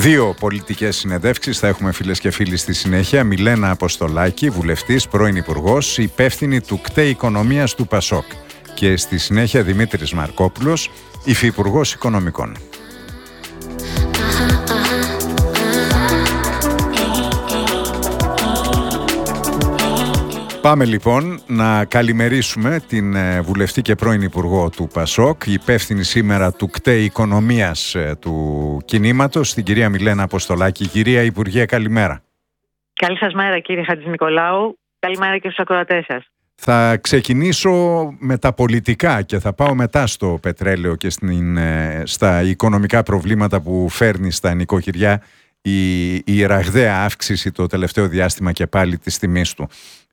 Δύο πολιτικές συνεντεύξεις θα έχουμε, φίλες και φίλοι, στη συνέχεια. Μιλένα Αποστολάκη, βουλευτής, πρώην υπουργός, υπεύθυνη του ΚΤΕ Οικονομίας του ΠΑΣΟΚ. Και στη συνέχεια Δημήτρης Μαρκόπουλος, υφυπουργός Οικονομικών. Πάμε λοιπόν να καλημερίσουμε την βουλευτή και πρώην υπουργό του ΠΑΣΟΚ, υπεύθυνη σήμερα του ΚΤΕ Οικονομίας του κινήματος, την κυρία Μιλένα Αποστολάκη. Κυρία Υπουργέ, καλημέρα. Καλή σας μέρα, κύριε Χατζηνικολάου. Καλημέρα και στους ακροατές σας. Θα ξεκινήσω με τα πολιτικά και θα πάω μετά στο πετρέλαιο και στα οικονομικά προβλήματα που φέρνει στα νοικοκυριά η ραγδαία αύξηση το τελευταίο διάστημα και πάλι της τιμής του.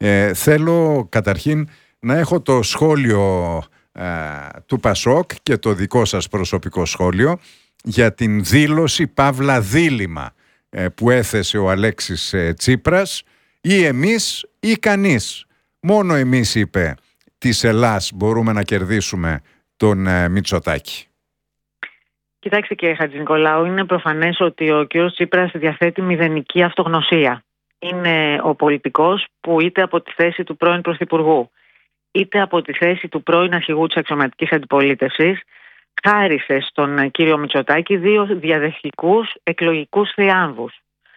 Θέλω καταρχήν να έχω το σχόλιο του ΠΑΣΟΚ και το δικό σας προσωπικό σχόλιο για την δήλωση παύλα δίλημμα που έθεσε ο Αλέξης Τσίπρας, ή εμείς ή κανείς. Μόνο εμείς, είπε, της Ελλάς μπορούμε να κερδίσουμε τον Μητσοτάκη. Κοιτάξτε, κύριε Χατζηνικολάου, είναι προφανές ότι ο κύριος Τσίπρας διαθέτει μηδενική αυτογνωσία. Είναι ο πολιτικός που είτε από τη θέση του πρώην Πρωθυπουργού, είτε από τη θέση του πρώην αρχηγού της αξιωματικής αντιπολίτευσης, χάρισε στον κύριο Μητσοτάκη δύο διαδοχικούς εκλογικούς θριάμβους.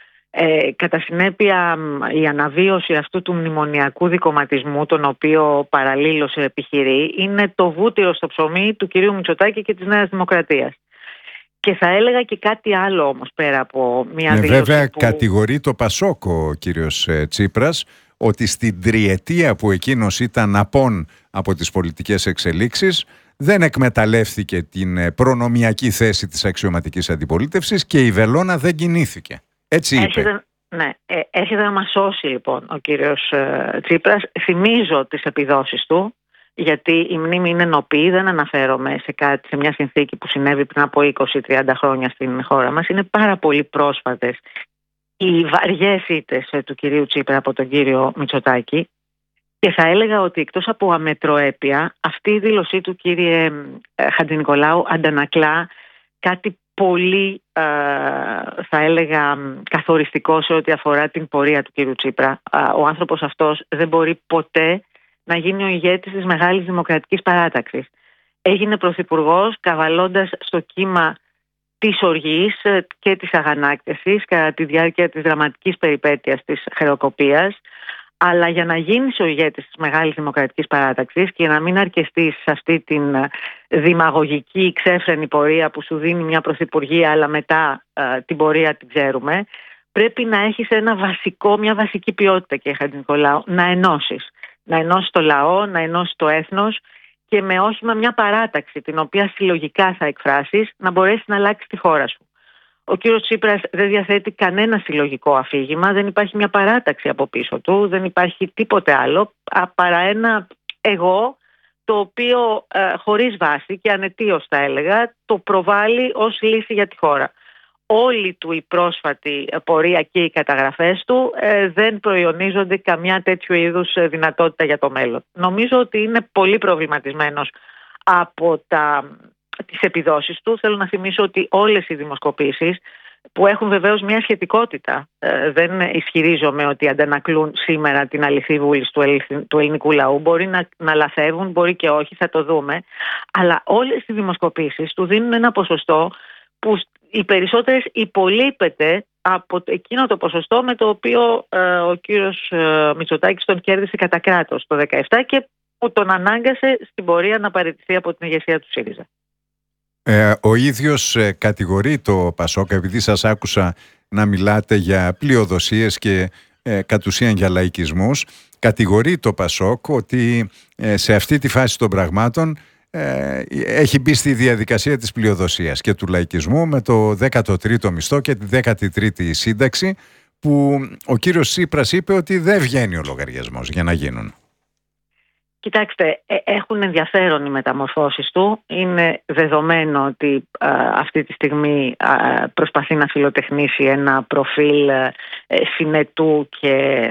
Κατά συνέπεια, η αναβίωση αυτού του μνημονιακού δικομματισμού, τον οποίο παραλλήλως επιχειρεί, είναι το βούτυρο στο ψωμί του κυρίου Μητσοτάκη και της Νέας Δημοκρατίας. Και θα έλεγα και κάτι άλλο όμως πέρα από μια δήλωση. Βέβαια, κατηγορεί το ΠΑΣΟΚ ο κύριος Τσίπρας ότι στην τριετία που εκείνος ήταν απόν από τις πολιτικές εξελίξεις δεν εκμεταλλεύθηκε την προνομιακή θέση της αξιωματικής αντιπολίτευσης και η βελόνα δεν κινήθηκε. Έτσι είπε. Έρχεται να μας σώσει λοιπόν ο κύριος Τσίπρας. Θυμίζω τις επιδόσεις του, γιατί η μνήμη είναι νοπή, δεν αναφέρομαι σε μια συνθήκη που συνέβη πριν από 20-30 χρόνια στην χώρα μας. Είναι πάρα πολύ πρόσφατες οι βαριές ήττες του κυρίου Τσίπρα από τον κύριο Μητσοτάκη, και θα έλεγα ότι εκτός από αμετροέπεια, αυτή η δήλωσή του, κύριε Χατζηνικολάου, αντανακλά κάτι πολύ, θα έλεγα, καθοριστικό σε ό,τι αφορά την πορεία του κύριου Τσίπρα. Ο άνθρωπος αυτός δεν μπορεί ποτέ να γίνει ο ηγέτης της μεγάλης δημοκρατικής παράταξης. Έγινε πρωθυπουργός καβαλώντας στο κύμα της οργής και της αγανάκτησης κατά τη διάρκεια της δραματικής περιπέτειας της χρεοκοπίας, αλλά για να γίνεις ο ηγέτης της μεγάλης δημοκρατικής παράταξης και να μην αρκεστείς σε αυτή την δημαγωγική ξέφρενη πορεία που σου δίνει μια πρωθυπουργία, αλλά μετά την πορεία την ξέρουμε, πρέπει να έχεις μια βασική ποιότητα, κύριε Χατζηνικολάου, να ενώσεις. Να ενώσεις το λαό, να ενώσεις το έθνος και με όχημα μια παράταξη την οποία συλλογικά θα εκφράσεις, να μπορέσεις να αλλάξεις τη χώρα σου. Ο κύριος Τσίπρας δεν διαθέτει κανένα συλλογικό αφήγημα, δεν υπάρχει μια παράταξη από πίσω του, δεν υπάρχει τίποτε άλλο παρά ένα εγώ, το οποίο χωρίς βάση και ανετίως θα έλεγα το προβάλλει ως λύση για τη χώρα. Όλη του η πρόσφατη πορεία και οι καταγραφές του δεν προϊονίζονται καμιά τέτοιου είδους δυνατότητα για το μέλλον. Νομίζω ότι είναι πολύ προβληματισμένος από τις επιδόσεις του. Θέλω να θυμίσω ότι όλες οι δημοσκοπήσεις, που έχουν βεβαίως μια σχετικότητα, δεν ισχυρίζομαι ότι αντανακλούν σήμερα την αληθή βούληση του ελληνικού λαού. Μπορεί να λαθεύουν, μπορεί και όχι, θα το δούμε. Αλλά όλες οι δημοσκοπήσεις του δίνουν ένα ποσοστό που οι περισσότερες υπολείπεται από εκείνο το ποσοστό με το οποίο ο κύριος Μητσοτάκης τον κέρδισε κατά κράτος το 2017 και που τον ανάγκασε στην πορεία να παραιτηθεί από την ηγεσία του ΣΥΡΙΖΑ. Ο ίδιος κατηγορεί το ΠΑΣΟΚ, επειδή σας άκουσα να μιλάτε για πλειοδοσίες και κατ' ουσίαν για λαϊκισμούς, κατηγορεί το ΠΑΣΟΚ ότι σε αυτή τη φάση των πραγμάτων έχει μπει στη διαδικασία της πλειοδοσίας και του λαϊκισμού με το 13ο μισθό και τη 13η σύνταξη, που ο κύριος Τσίπρας είπε ότι δεν βγαίνει ο λογαριασμός για να γίνουν. Κοιτάξτε, έχουν ενδιαφέρον οι μεταμορφώσεις του. Είναι δεδομένο ότι αυτή τη στιγμή προσπαθεί να φιλοτεχνήσει ένα προφίλ συνετού και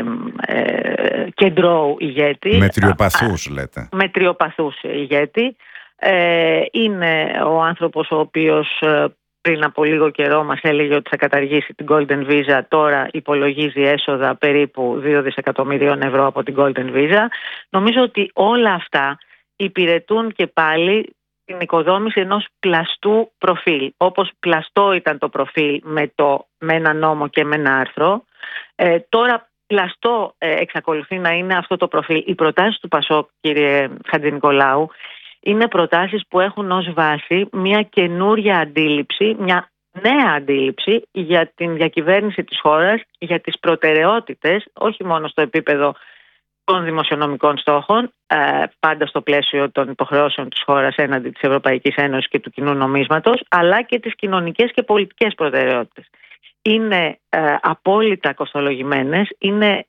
κεντρώου ηγέτη. Μετριοπαθούς λέτε. Μετριοπαθούς ηγέτη. Είναι ο άνθρωπος ο οποίος πριν από λίγο καιρό μας έλεγε ότι θα καταργήσει την Golden Visa, τώρα υπολογίζει έσοδα περίπου 2 δισεκατομμυρίων ευρώ από την Golden Visa. Νομίζω ότι όλα αυτά υπηρετούν και πάλι την οικοδόμηση ενός πλαστού προφίλ. Όπως πλαστό ήταν το προφίλ με ένα νόμο και με ένα άρθρο, τώρα πλαστό εξακολουθεί να είναι αυτό το προφίλ. Οι προτάσεις του Πασόκ, κύριε Χατζηνικολάου, είναι προτάσεις που έχουν ως βάση μια καινούρια αντίληψη, μια νέα αντίληψη για την διακυβέρνηση της χώρας, για τις προτεραιότητες, όχι μόνο στο επίπεδο των δημοσιονομικών στόχων, πάντα στο πλαίσιο των υποχρεώσεων της χώρας έναντι της Ευρωπαϊκής Ένωσης και του κοινού νομίσματος, αλλά και τις κοινωνικές και πολιτικές προτεραιότητες. Είναι απόλυτα κοστολογημένες, είναι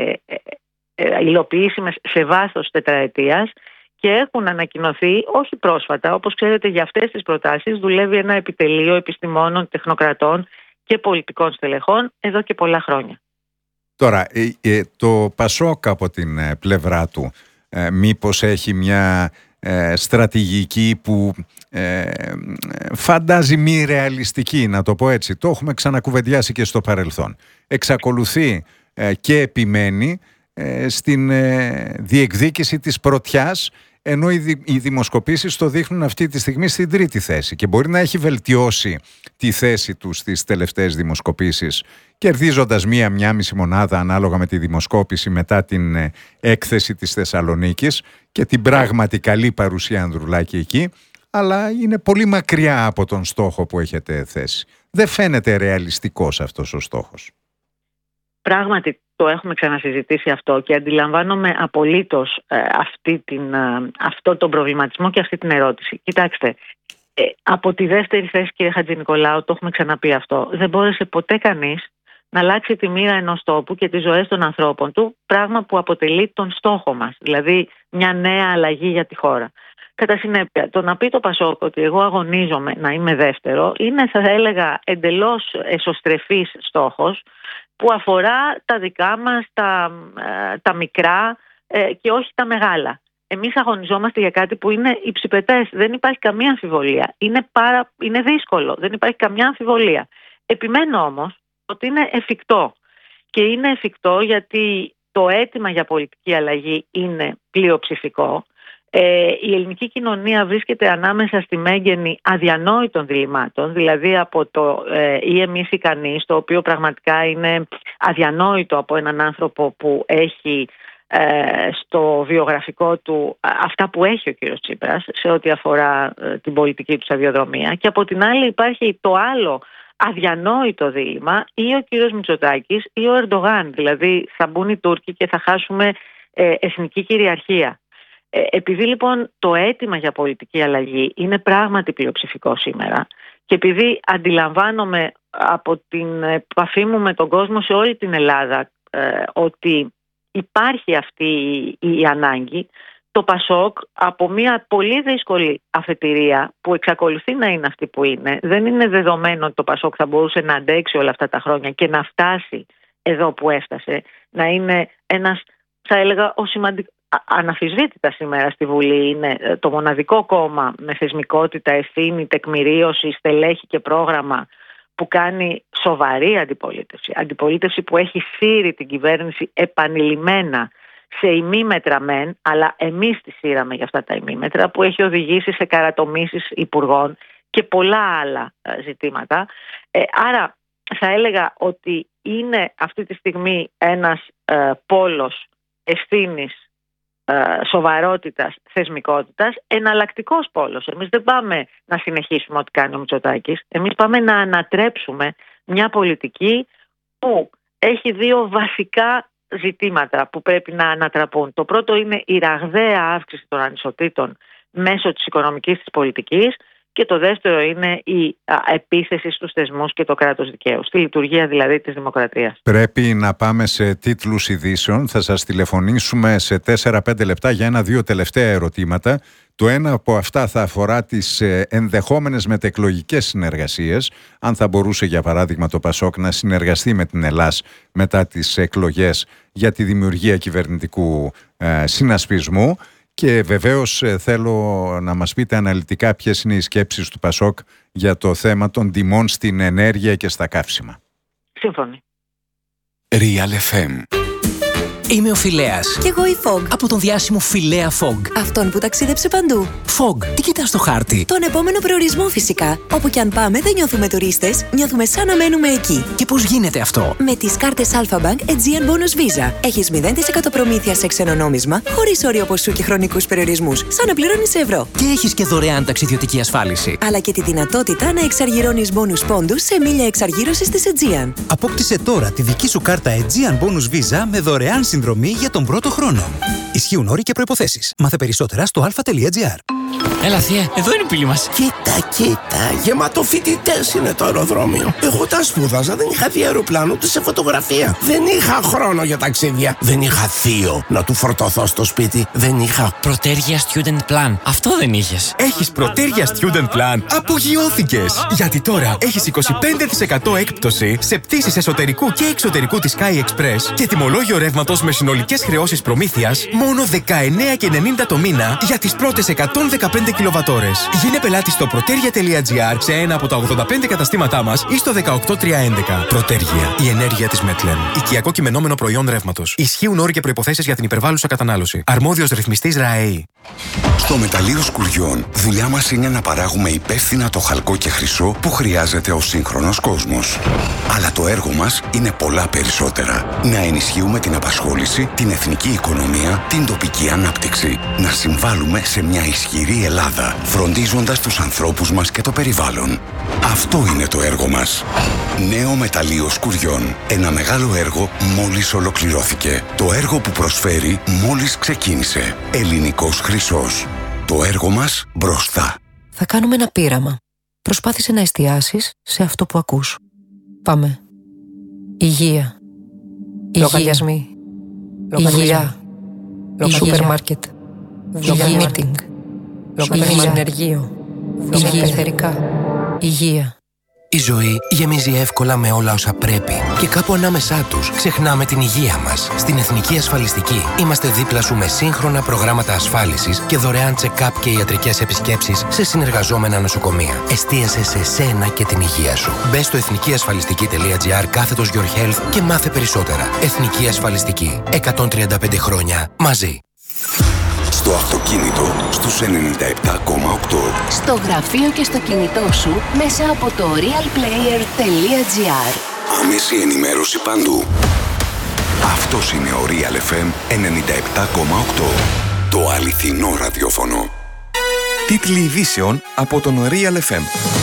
υλοποιήσιμες σε βάθος τετραετίας και έχουν ανακοινωθεί όχι πρόσφατα. Όπως ξέρετε, για αυτές τις προτάσεις δουλεύει ένα επιτελείο επιστημόνων, τεχνοκρατών και πολιτικών στελεχών εδώ και πολλά χρόνια. Τώρα, το Πασόκ από την πλευρά του μήπως έχει μια στρατηγική που φαντάζει μη ρεαλιστική, να το πω έτσι? Το έχουμε ξανακουβεντιάσει και στο παρελθόν. Εξακολουθεί και επιμένει στην διεκδίκηση της πρωτιάς, ενώ οι δημοσκοπήσεις το δείχνουν αυτή τη στιγμή στην τρίτη θέση και μπορεί να έχει βελτιώσει τη θέση του στις τελευταίες δημοσκοπήσεις, κερδίζοντας μία-μισή μονάδα ανάλογα με τη δημοσκόπηση μετά την έκθεση της Θεσσαλονίκης και την πράγματι καλή παρουσία Ανδρουλάκη εκεί, αλλά είναι πολύ μακριά από τον στόχο που έχετε θέσει. Δεν φαίνεται ρεαλιστικός αυτός ο στόχος. Πράγματι το έχουμε ξανασυζητήσει αυτό και αντιλαμβάνομαι απολύτως αυτό τον προβληματισμό και αυτή την ερώτηση. Κοιτάξτε, από τη δεύτερη θέση, κύριε Χατζηνικολάου, το έχουμε ξαναπεί αυτό, δεν μπόρεσε ποτέ κανείς να αλλάξει τη μοίρα ενός τόπου και τις ζωές των ανθρώπων του, πράγμα που αποτελεί τον στόχο μας, δηλαδή μια νέα αλλαγή για τη χώρα. Κατά συνέπεια, το να πει το Πασόκ ότι εγώ αγωνίζομαι να είμαι δεύτερο είναι, θα έλεγα, εντελώς εσωστρεφής στόχος που αφορά τα δικά μας, τα μικρά και όχι τα μεγάλα. Εμείς αγωνιζόμαστε για κάτι που είναι υψηπετές, δεν υπάρχει καμία αμφιβολία. Είναι δύσκολο, δεν υπάρχει καμιά αμφιβολία. Επιμένω όμως ότι είναι εφικτό. Και είναι εφικτό γιατί το αίτημα για πολιτική αλλαγή είναι πλειοψηφικό. Η ελληνική κοινωνία βρίσκεται ανάμεσα στη μέγενη αδιανόητων διλημμάτων, δηλαδή από το ή εμείς ή κανείς, το οποίο πραγματικά είναι αδιανόητο από έναν άνθρωπο που έχει στο βιογραφικό του αυτά που έχει ο κύριος Τσίπρας σε ό,τι αφορά την πολιτική του σταδιοδρομία, και από την άλλη υπάρχει το άλλο αδιανόητο δίλημμα, ή ο κύριος Μητσοτάκης ή ο Ερντογάν, δηλαδή θα μπουν οι Τούρκοι και θα χάσουμε εθνική κυριαρχία. Επειδή λοιπόν το αίτημα για πολιτική αλλαγή είναι πράγματι πλειοψηφικό σήμερα και επειδή αντιλαμβάνομαι από την επαφή μου με τον κόσμο σε όλη την Ελλάδα ότι υπάρχει αυτή η ανάγκη, το Πασόκ από μια πολύ δύσκολη αφετηρία που εξακολουθεί να είναι αυτή που είναι, δεν είναι δεδομένο ότι το Πασόκ θα μπορούσε να αντέξει όλα αυτά τα χρόνια και να φτάσει εδώ που έφτασε, να είναι ένας, θα έλεγα, αναμφισβήτητα σήμερα στη Βουλή είναι το μοναδικό κόμμα με θεσμικότητα, ευθύνη, τεκμηρίωση, στελέχη και πρόγραμμα που κάνει σοβαρή αντιπολίτευση. Αντιπολίτευση που έχει σύρει την κυβέρνηση επανειλημμένα σε ημίμετρα μεν, αλλά εμείς τη σύραμε για αυτά τα ημίμετρα, που έχει οδηγήσει σε καρατομήσεις υπουργών και πολλά άλλα ζητήματα. Άρα θα έλεγα ότι είναι αυτή τη στιγμή ένας πόλος ευθύνης, σοβαρότητας, θεσμικότητας, εναλλακτικός πόλος. Εμείς δεν πάμε να συνεχίσουμε ό,τι κάνει ο Μητσοτάκης. Εμείς πάμε να ανατρέψουμε μια πολιτική που έχει δύο βασικά ζητήματα που πρέπει να ανατραπούν. Το πρώτο είναι η ραγδαία αύξηση των ανισοτήτων μέσω της οικονομικής της πολιτικής και το δεύτερο είναι η επίθεση στους θεσμούς και το κράτος δικαίου, στη λειτουργία δηλαδή της δημοκρατίας. Πρέπει να πάμε σε τίτλους ειδήσεων. Θα σας τηλεφωνήσουμε σε 4-5 λεπτά για 1-2 τελευταία ερωτήματα. Το ένα από αυτά θα αφορά τις ενδεχόμενες μετεκλογικές συνεργασίες. Αν θα μπορούσε, για παράδειγμα, το Πασόκ να συνεργαστεί με την Ελλάς μετά τις εκλογές για τη δημιουργία κυβερνητικού συνασπισμού. Και βεβαίως θέλω να μας πείτε αναλυτικά ποιες είναι οι σκέψεις του Πασόκ για το θέμα των τιμών στην ενέργεια και στα καύσιμα. Σύμφωνοι. Real FM. Είμαι ο Φιλέας. Κι εγώ η Fog. Από τον διάσημο Φιλέα Fog. Αυτόν που ταξίδεψε παντού. Fog, τι κοιτάς στο χάρτη? Τον επόμενο προορισμό φυσικά. Όπου κι αν πάμε δεν νιώθουμε τουρίστες, νιώθουμε σαν να μένουμε εκεί. Και πώς γίνεται αυτό? Με τις κάρτες Alpha Bank Aegean Bonus Visa. Έχεις 0% προμήθεια σε ξένο νόμισμα, χωρίς όριο ποσού και χρονικούς περιορισμούς, σαν να πληρώνεις ευρώ. Και έχεις και δωρεάν ταξιδιωτική ασφάλιση. Αλλά και τη δυνατότητα να εξαργυρώνεις bonus πόντους σε μίλια εξαργύρωσης της Aegean. Απόκτησε τώρα τη δική σου κάρτα Aegean Bonus Visa με δωρεάν συνδρομή για τον πρώτο χρόνο. Ισχύουν όροι και προϋποθέσεις. Μάθε περισσότερα στο alpha.gr. Έλα θεία, εδώ είναι η πύλη μας. Κοίτα, γεμάτο φοιτητές είναι το αεροδρόμιο. Εγώ τα σπούδαζα, δεν είχα δει αεροπλάνο ούτε σε φωτογραφία. Δεν είχα χρόνο για ταξίδια. Δεν είχα θείο να του φορτωθώ στο σπίτι. Δεν είχα Πρωτέργεια Student Plan. Αυτό δεν είχες? Έχεις Πρωτέργεια Student Plan? Απογειώθηκες! Γιατί τώρα έχεις 25% έκπτωση σε πτήσεις εσωτερικού και εξωτερικού της Sky Express και τιμολόγιο ρεύματος με συνολικές χρεώσεις προμήθειας μόνο 19,90 το μήνα για τις πρώτες 115 κιλοβατόρες. Γίνε πελάτη στο protergia.gr σε ένα από τα 85 καταστήματά μας ή στο 18311. Πρωτέργεια. Η ενέργεια της Metlen. Οικιακό κειμενόμενο προϊόν ρεύματος. Ισχύουν όροι και προϋποθέσεις για την υπερβάλλουσα κατανάλωση. Αρμόδιος ρυθμιστής ΡΑΕΗ. Στο μεταλλείο Σκουριών, δουλειά μας είναι να παράγουμε υπεύθυνα το χαλκό και χρυσό που χρειάζεται ο σύγχρονος κόσμος. Αλλά το έργο μας είναι πολλά περισσότερα. Να ενισχύουμε την απασχόληση, την εθνική οικονομία, την τοπική ανάπτυξη. Να συμβάλλουμε σε μια ισχυρή Ελλάδα, φροντίζοντας τους ανθρώπους μας και το περιβάλλον. Αυτό είναι το έργο μας. Νέο μεταλλείο Σκουριών. Ένα μεγάλο έργο μόλις ολοκληρώθηκε. Το έργο που προσφέρει μόλις ξεκίνησε. Ελληνικός χρυσός. Το έργο μας μπροστά. Θα κάνουμε ένα πείραμα. Προσπάθησε να εστιάσεις σε αυτό που ακούς. Πάμε. Υγεία. Λογαριασμοί. Υγεία. Σούπερ μάρκετ. Υγεία meeting. Συνεργείο. Υγεία. Υγεία. Η ζωή γεμίζει εύκολα με όλα όσα πρέπει και κάπου ανάμεσά τους ξεχνάμε την υγεία μας. Στην Εθνική Ασφαλιστική είμαστε δίπλα σου με σύγχρονα προγράμματα ασφάλισης και δωρεάν check-up και ιατρικές επισκέψεις σε συνεργαζόμενα νοσοκομεία. Εστίασε σε σένα και την υγεία σου. Μπες στο ethnikiyasfalistiki.gr/your health και μάθε περισσότερα. Εθνική Ασφαλιστική. 135 χρόνια μαζί. Στο αυτοκίνητο στους 97,8. Στο γραφείο και στο κινητό σου μέσα από το realplayer.gr. Άμεση ενημέρωση παντού. Αυτός είναι ο Real FM 97,8. Το αληθινό ραδιόφωνο. Τίτλοι ειδήσεων από τον Real FM.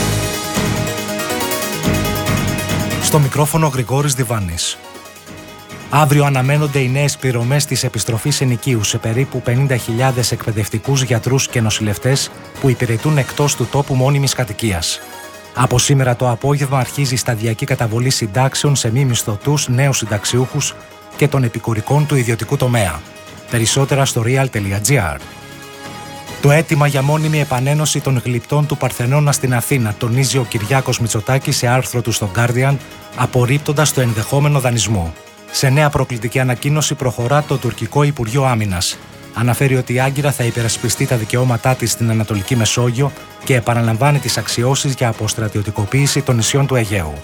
Στο μικρόφωνο Γρηγόρης Διβάνης. Αύριο αναμένονται οι νέες πληρωμές της επιστροφής ενοικίου σε περίπου 50.000 εκπαιδευτικούς, γιατρούς και νοσηλευτές που υπηρετούν εκτός του τόπου μόνιμης κατοικίας. Από σήμερα το απόγευμα αρχίζει η σταδιακή καταβολή συντάξεων σε μη μισθωτούς, νέους συνταξιούχους και των επικουρικών του ιδιωτικού τομέα. Περισσότερα στο real.gr. Το αίτημα για μόνιμη επανένωση των γλυπτών του Παρθενώνα στην Αθήνα τονίζει ο Κυριάκος Μητσοτάκης σε άρθρο του στο Guardian, απορρίπτοντας το ενδεχόμενο δανεισμό. Σε νέα προκλητική ανακοίνωση προχωρά το τουρκικό Υπουργείο Άμυνας. Αναφέρει ότι η Άγκυρα θα υπερασπιστεί τα δικαιώματά της στην Ανατολική Μεσόγειο και επαναλαμβάνει τις αξιώσεις για αποστρατιωτικοποίηση των νησιών του Αιγαίου.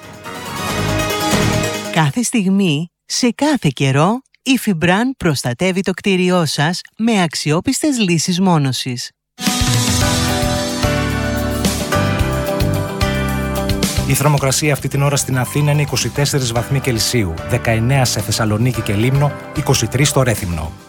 Κάθε στιγμή, σε κάθε καιρό, η Φιμπράν προστατεύει το κτίριό σας με αξιόπιστες λύσεις μόνωσης. Η θερμοκρασία αυτή την ώρα στην Αθήνα είναι 24 βαθμοί Κελσίου, 19 σε Θεσσαλονίκη και Λίμνο, 23 στο Ρέθυμνο.